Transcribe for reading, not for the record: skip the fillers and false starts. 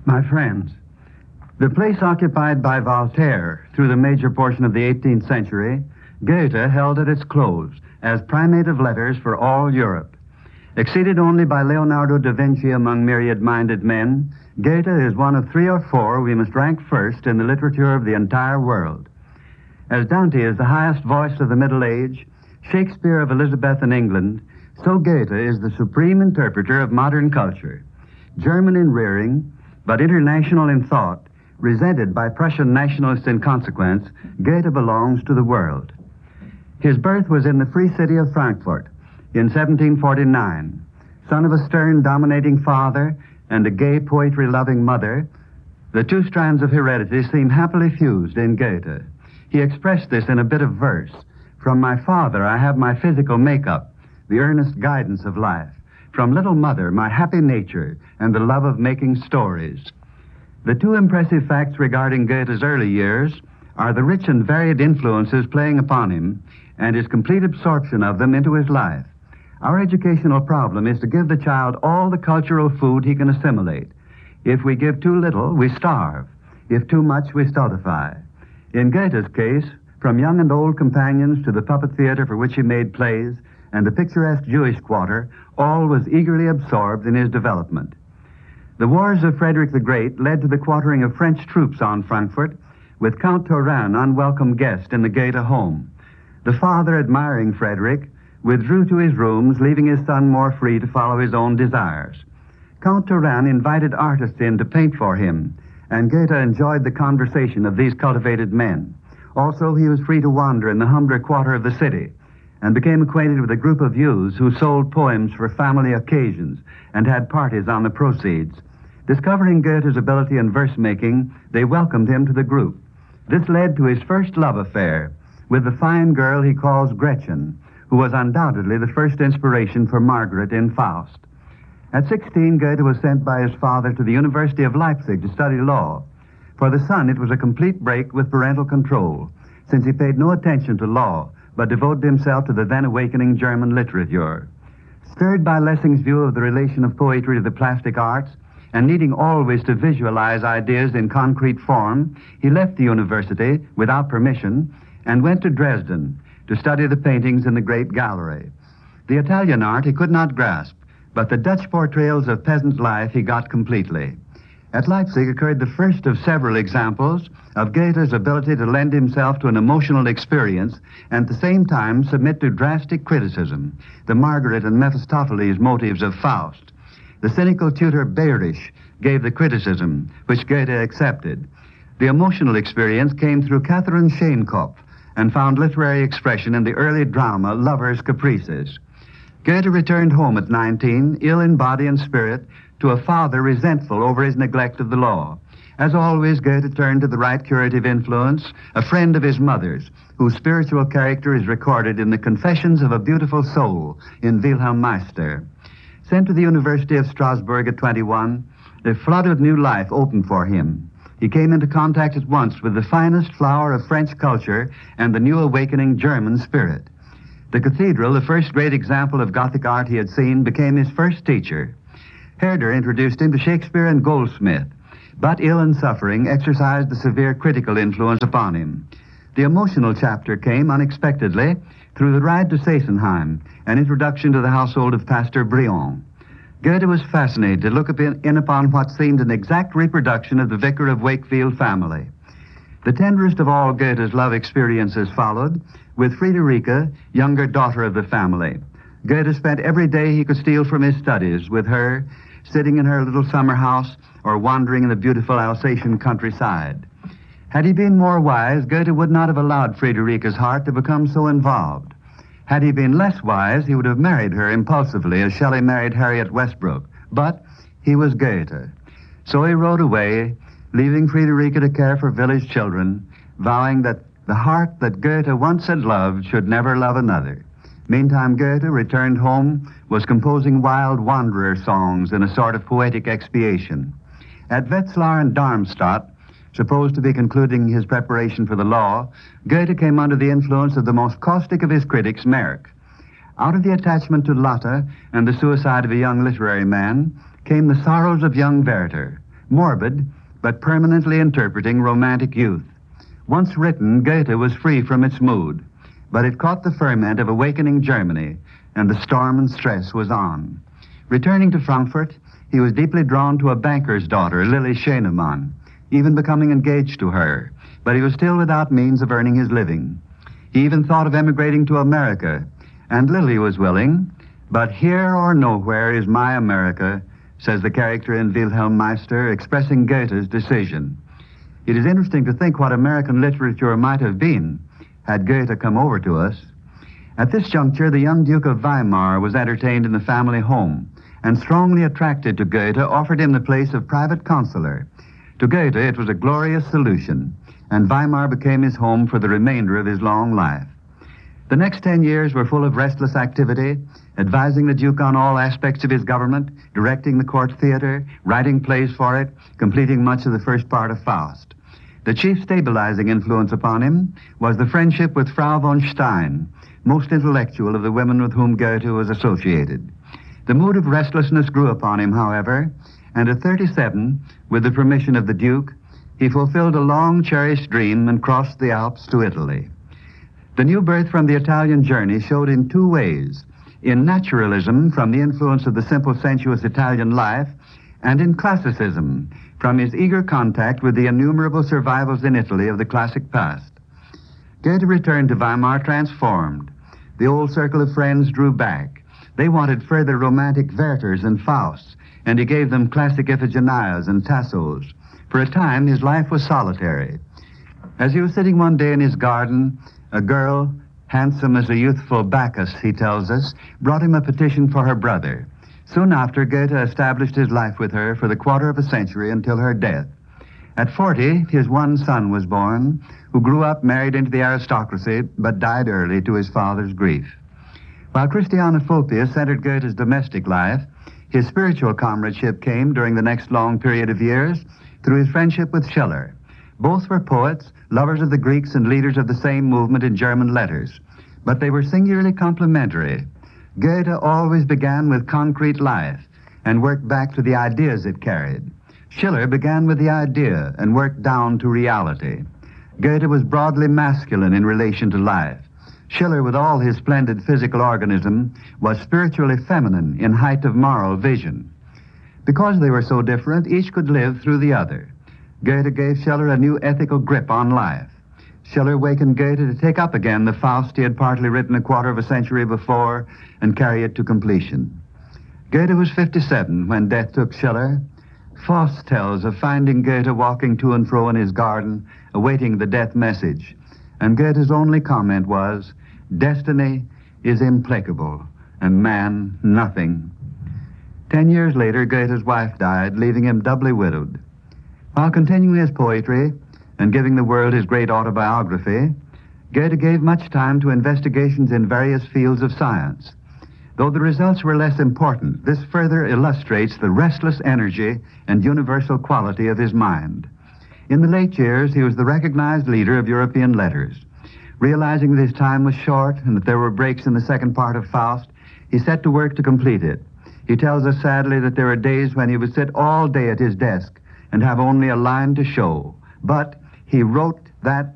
My friends, the place occupied by Voltaire through the major portion of the 18th century, Goethe held at its close as primate of letters for all Europe. Exceeded only by Leonardo da Vinci among myriad-minded men, Goethe is one of three or four we must rank first in the literature of the entire world. As Dante is the highest voice of the Middle Age, Shakespeare of Elizabethan England, so Goethe is the supreme interpreter of modern culture. German in rearing, but international in thought, resented by Prussian nationalists in consequence, Goethe belongs to the world. His birth was in the free city of Frankfurt in 1749. Son of a stern, dominating father and a gay, poetry-loving mother, the two strands of heredity seem happily fused in Goethe. He expressed this in a bit of verse. From my father I have my physical makeup, the earnest guidance of life. From little mother, my happy nature and the love of making stories. The two impressive facts regarding Goethe's early years are the rich and varied influences playing upon him and his complete absorption of them into his life. Our educational problem is to give the child all the cultural food he can assimilate. If we give too little, we starve. If too much, we stultify. In Goethe's case, from young and old companions to the puppet theater for which he made plays and the picturesque Jewish quarter, all was eagerly absorbed in his development. The wars of Frederick the Great led to the quartering of French troops on Frankfurt, with Count Turenne unwelcome guest in the Goethe home. The father, admiring Frederick, withdrew to his rooms, leaving his son more free to follow his own desires. Count Turenne invited artists in to paint for him, and Goethe enjoyed the conversation of these cultivated men. Also, he was free to wander in the humbler quarter of the city, and became acquainted with a group of youths who sold poems for family occasions and had parties on the proceeds. Discovering Goethe's ability in verse-making, they welcomed him to the group. This led to his first love affair with the fine girl he calls Gretchen, who was undoubtedly the first inspiration for Margaret in Faust. At 16, Goethe was sent by his father to the University of Leipzig to study law. For the son, it was a complete break with parental control, since he paid no attention to law, but devoted himself to the then-awakening German literature. Stirred by Lessing's view of the relation of poetry to the plastic arts, and needing always to visualize ideas in concrete form, he left the university without permission and went to Dresden to study the paintings in the Great Gallery. The Italian art he could not grasp, but the Dutch portrayals of peasant life he got completely. At Leipzig occurred the first of several examples of Goethe's ability to lend himself to an emotional experience and at the same time submit to drastic criticism, the Margaret and Mephistopheles motives of Faust. The cynical tutor Behrisch gave the criticism, which Goethe accepted. The emotional experience came through Catherine Scheenkopf and found literary expression in the early drama Lover's Caprices. Goethe returned home at 19, ill in body and spirit, to a father resentful over his neglect of the law. As always, Goethe turned to the right curative influence, a friend of his mother's, whose spiritual character is recorded in the Confessions of a Beautiful Soul in Wilhelm Meister. Sent to the University of Strasbourg at 21, a flood of new life opened for him. He came into contact at once with the finest flower of French culture and the new awakening German spirit. The cathedral, the first great example of Gothic art he had seen, became his first teacher. Herder introduced him to Shakespeare and Goldsmith, but ill and suffering exercised a severe critical influence upon him. The emotional chapter came unexpectedly through the ride to Sesenheim, an introduction to the household of Pastor Brion. Goethe was fascinated to look in upon what seemed an exact reproduction of the Vicar of Wakefield family. The tenderest of all Goethe's love experiences followed with Friederike, younger daughter of the family. Goethe spent every day he could steal from his studies with her, sitting in her little summer house or wandering in the beautiful Alsatian countryside. Had he been more wise, Goethe would not have allowed Friederike's heart to become so involved. Had he been less wise, he would have married her impulsively as Shelley married Harriet Westbrook. But he was Goethe. So he rode away, leaving Friederike to care for village children, vowing that the heart that Goethe once had loved should never love another. Meantime, Goethe, returned home, was composing wild wanderer songs in a sort of poetic expiation. At Wetzlar and Darmstadt, supposed to be concluding his preparation for the law, Goethe came under the influence of the most caustic of his critics, Merck. Out of the attachment to Lotte and the suicide of a young literary man came the sorrows of young Werther. morbid but permanently interpreting romantic youth. Once written, Goethe was free from its mood, but it caught the ferment of awakening Germany, and the storm and stress was on. Returning to Frankfurt, he was deeply drawn to a banker's daughter, Lily Schönemann, even becoming engaged to her, but he was still without means of earning his living. He even thought of emigrating to America, and Lily was willing, but here or nowhere is my America, says the character in Wilhelm Meister, expressing Goethe's decision. It is interesting to think what American literature might have been had Goethe come over to us. At this juncture, the young Duke of Weimar was entertained in the family home, and strongly attracted to Goethe, offered him the place of private counselor. To Goethe, it was a glorious solution, and Weimar became his home for the remainder of his long life. The next 10 years were full of restless activity, advising the Duke on all aspects of his government, directing the court theater, writing plays for it, completing much of the first part of Faust. The chief stabilizing influence upon him was the friendship with Frau von Stein, most intellectual of the women with whom Goethe was associated. The mood of restlessness grew upon him, however, and at 37, with the permission of the Duke, he fulfilled a long-cherished dream and crossed the Alps to Italy. The new birth from the Italian journey showed in two ways: in naturalism, from the influence of the simple, sensuous Italian life, and in classicism, from his eager contact with the innumerable survivals in Italy of the classic past. Goethe returned to Weimar transformed. The old circle of friends drew back. They wanted further romantic Werthers and Fausts, and he gave them classic Iphigenias and Tassos. For a time, his life was solitary. As he was sitting one day in his garden, a girl, handsome as a youthful Bacchus, he tells us, brought him a petition for her brother. Soon after, Goethe established his life with her for the quarter of a century until her death. At 40, his one son was born, who grew up married into the aristocracy, but died early to his father's grief. While Christiane Fulpius centered Goethe's domestic life, his spiritual comradeship came during the next long period of years through his friendship with Schiller. Both were poets, lovers of the Greeks and leaders of the same movement in German letters, but they were singularly complementary. Goethe always began with concrete life and worked back to the ideas it carried. Schiller began with the idea and worked down to reality. Goethe was broadly masculine in relation to life. Schiller, with all his splendid physical organism, was spiritually feminine in height of moral vision. Because they were so different, each could live through the other. Goethe gave Schiller a new ethical grip on life. Schiller wakened Goethe to take up again the Faust he had partly written a quarter of a century before and carry it to completion. Goethe was 57 when death took Schiller. Faust tells of finding Goethe walking to and fro in his garden, awaiting the death message. And Goethe's only comment was, "Destiny is implacable, and man nothing." 10 years later, Goethe's wife died, leaving him doubly widowed. While continuing his poetry and giving the world his great autobiography, Goethe gave much time to investigations in various fields of science. Though the results were less important, this further illustrates the restless energy and universal quality of his mind. In the late years, he was the recognized leader of European letters. Realizing that his time was short and that there were breaks in the second part of Faust, he set to work to complete it. He tells us sadly that there were days when he would sit all day at his desk and have only a line to show. But he wrote that